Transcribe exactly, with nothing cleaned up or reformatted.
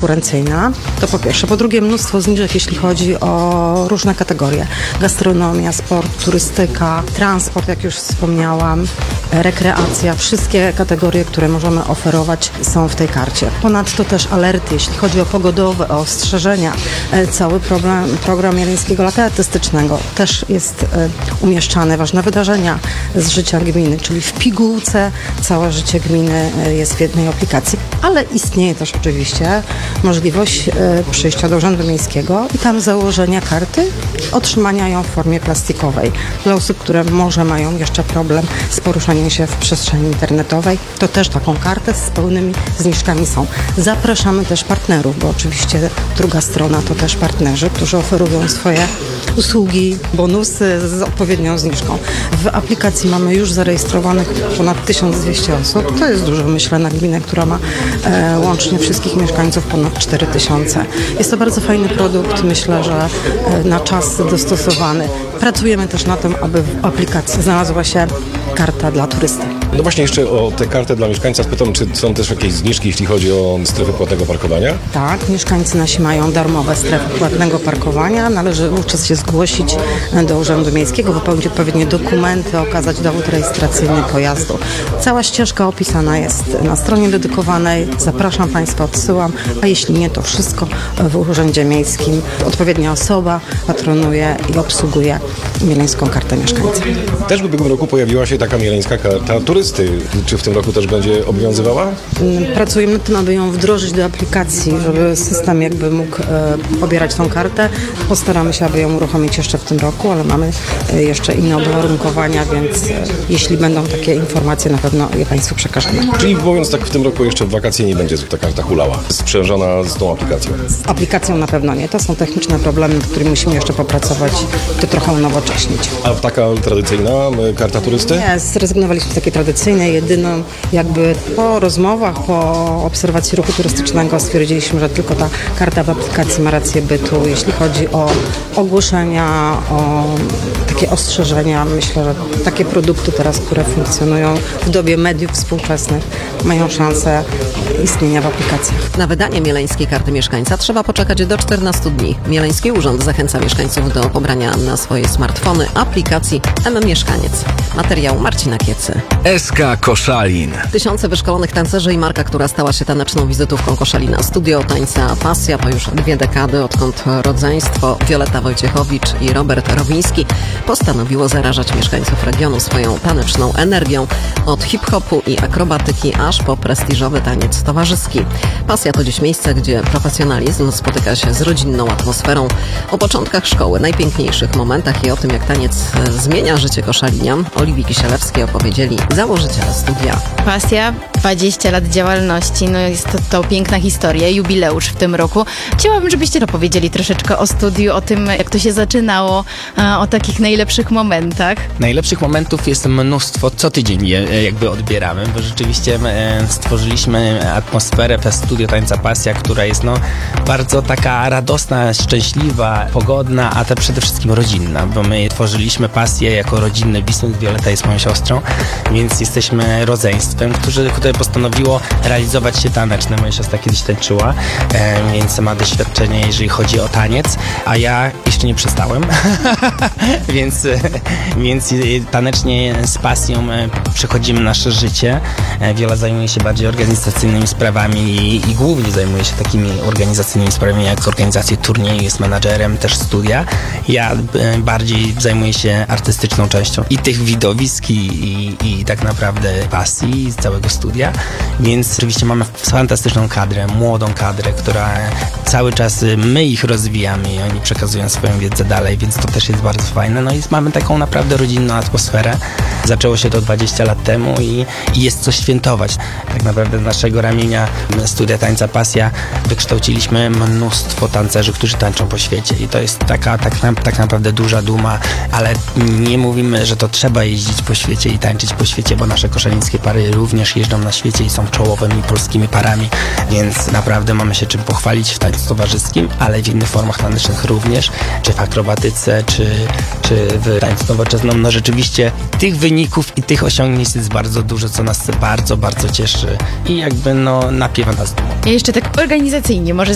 konkurencyjna, to po pierwsze. Po drugie, mnóstwo zniżek, jeśli chodzi o różne kategorie. Gastronomia, sport, turystyka, transport, jak już wspomniałam, rekreacja. Wszystkie kategorie, które możemy oferować, są w tej karcie. Ponadto też alerty, jeśli chodzi o pogodowe, o ostrzeżenia. Cały problem, program Jeleńskiego Lata Artystycznego też jest umieszczany. Ważne wydarzenia z życia gminy, czyli w pigułce całe życie gminy jest w jednej aplikacji. Ale istnieje też oczywiście możliwość przyjścia do Urzędu Miejskiego i tam założenia karty, otrzymania ją w formie plastikowej. Dla osób, które może mają jeszcze problem z poruszaniem się w przestrzeni internetowej, to też taką kartę z pełnymi zniżkami są. Zapraszamy też partnerów, bo oczywiście druga strona to też partnerzy, którzy oferują swoje usługi, bonusy z odpowiednią zniżką. W aplikacji mamy już zarejestrowanych ponad tysiąc dwieście osób. To jest dużo, myślę, na gminę, która ma e, łącznie wszystkich mieszkańców ponad cztery tysiące. Jest to bardzo fajny produkt, myślę, że e, na czas dostosowany. Pracujemy też na tym, aby w aplikacji znalazła się karta dla turysty. No właśnie jeszcze o tę kartę dla mieszkańca spytam, czy są też jakieś zniżki, jeśli chodzi o strefy płatnego parkowania? Tak, mieszkańcy nasi mają darmowe strefy płatnego parkowania. Należy wówczas się zgłosić do Urzędu Miejskiego, wypełnić odpowiednie dokumenty, okazać dowód rejestracyjny pojazdu. Cała ścieżka opisana jest na stronie dedykowanej. Zapraszam Państwa, odsyłam, a jeśli nie, to wszystko w Urzędzie Miejskim. Odpowiednia osoba patronuje i obsługuje Jeleńską Kartę Mieszkańca. Też w ubiegłym roku pojawiła się taka Jeleńska Karta Turysty. Czy w tym roku też będzie obowiązywała? Pracujemy nad tym, aby ją wdrożyć do aplikacji, żeby system jakby mógł e, pobierać tą kartę. Postaramy się, aby ją uruchomić jeszcze w tym roku, ale mamy e, jeszcze inne uwarunkowania, więc e, jeśli będą takie informacje, na pewno je Państwu przekażemy. Czyli mówiąc tak, w tym roku jeszcze w wakacje nie będzie ta karta hulała, sprzężona z tą aplikacją? Z aplikacją na pewno nie. To są techniczne problemy, nad którymi musimy jeszcze popracować, to trochę unowocześnić. A taka tradycyjna karta turysty? Nie, zrezygnowaliśmy z takiej tradycyjnej, jedyną jakby po rozmowach, po obserwacji ruchu turystycznego stwierdziliśmy, że tylko ta karta w aplikacji ma rację bytu. Jeśli chodzi o ogłoszenia, o takie ostrzeżenia, myślę, że takie produkty teraz, które funkcjonują w dobie mediów współczesnych, mają szansę istnienia w aplikacjach. Na wydanie Jeleńskiej Karty Mieszkańca trzeba poczekać do czternastu dni. Jeleński Urząd zachęca mieszkańców do pobrania na swoje smartfony aplikacji M-Mieszkaniec. Materiał Marcina Kiecy. S K Koszalin. Tysiące wyszkolonych tancerzy i marka, która stała się taneczną wizytówką Koszalina. Studio tańca Pasja to już dwie dekady, odkąd rodzeństwo Wioleta Wojciechowicz i Robert Rowiński postanowiło zarażać mieszkańców regionu swoją taneczną energią. Od hip-hopu i akrobatyki aż po prestiżowy taniec towarzyski. Pasja to dziś miejsce, gdzie profesjonalizm spotyka się z rodzinną atmosferą. O początkach szkoły, najpiękniejszych momentach i o tym, jak taniec zmienia życie koszalinian, Oliwii Kisielewskiej opowiedzieli założyciele studia. Pasja, dwadzieścia lat działalności, no jest to, to piękna historia, jubileusz w tym roku. Chciałabym, żebyście opowiedzieli troszeczkę o studiu, o tym, jak to się zaczynało, o takich najlepszych momentach. Najlepszych momentów jest mnóstwo, co tydzień je jakby odbieramy, bo rzeczywiście stworzyliśmy atmosferę w studio tańca Pasja, która jest no bardzo taka radosna, szczęśliwa, pogodna, a to przede wszystkim rodzinna, bo my tworzyliśmy Pasję jako rodzinny biznes. Wioleta jest moją siostrą, więc jesteśmy rodzeństwem, którzy, które postanowiło realizować się taneczne. Moja siostra kiedyś tańczyła, e, więc ma doświadczenie, jeżeli chodzi o taniec, a ja jeszcze nie przestałem, więc, więc tanecznie z Pasją przechodzimy nasze życie. E, Wiola zajmuje się bardziej organizacyjnymi sprawami i, i głównie zajmuje się takimi organizacyjnymi sprawami jak organizację turnieju, jest menadżerem też studia. Ja e, bardziej zajmuję się artystyczną częścią i tych widowisk i, i, i tak naprawdę pasji z całego studia, więc oczywiście mamy fantastyczną kadrę, młodą kadrę, która cały czas my ich rozwijamy i oni przekazują swoją wiedzę dalej, więc to też jest bardzo fajne. No i mamy taką naprawdę rodzinną atmosferę. Zaczęło się to dwadzieścia lat temu i, i jest co świętować. Tak naprawdę z naszego ramienia studia tańca Pasja wykształciliśmy mnóstwo tancerzy, którzy tańczą po świecie i to jest taka tak, na, tak naprawdę duża duma, ale nie mówimy, że to trzeba jeździć po świecie i tańczyć po świecie, bo nasze koszalińskie pary również jeżdżą na świecie i są czołowymi polskimi parami, więc naprawdę mamy się czym pochwalić w tańcu towarzyskim, ale w innych formach tanecznych również, czy w akrobatyce, czy, czy w tańcu nowoczesnym. No rzeczywiście tych wyników i tych osiągnięć jest bardzo dużo, co nas bardzo, bardzo cieszy i jakby no napiewa nas dumą. Ja jeszcze tak organizacyjnie, może